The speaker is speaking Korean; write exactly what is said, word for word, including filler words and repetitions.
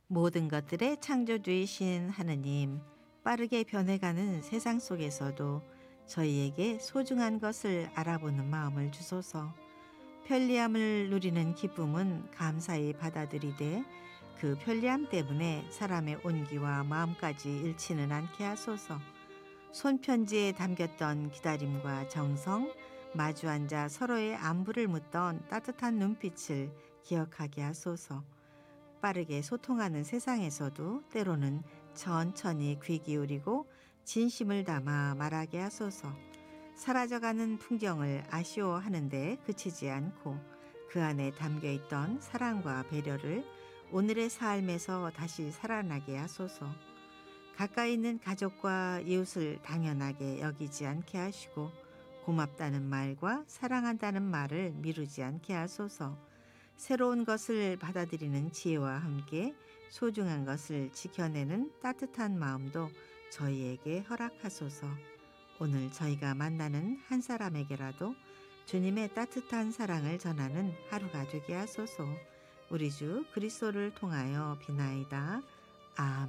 모든 것들의 창조주이신 하느님, 빠르게 변해가는 세상 속에서도 저희에게 소중한 것을 알아보는 마음을 주소서. 편리함을 누리는 기쁨은 감사히 받아들이되 그 편리함 때문에 사람의 온기와 마음까지 잃지는 않게 하소서. 손편지에 담겼던 기다림과 정성, 마주 앉아 서로의 안부를 묻던 따뜻한 눈빛을 기억하게 하소서. 빠르게 소통하는 세상에서도 때로는 천천히 귀 기울이고 진심을 담아 말하게 하소서. 사라져가는 풍경을 아쉬워하는데 그치지 않고 그 안에 담겨있던 사랑과 배려를 오늘의 삶에서 다시 살아나게 하소서. 가까이 있는 가족과 이웃을 당연하게 여기지 않게 하시고 고맙다는 말과 사랑한다는 말을 미루지 않게 하소서. 새로운 것을 받아들이는 지혜와 함께 소중한 것을 지켜내는 따뜻한 마음도 저희에게 허락하소서. 오늘 저희가 만나는 한 사람에게라도 주님의 따뜻한 사랑을 전하는 하루가 되게 하소서. 우리 주 그리스도를 통하여 비나이다. 아멘.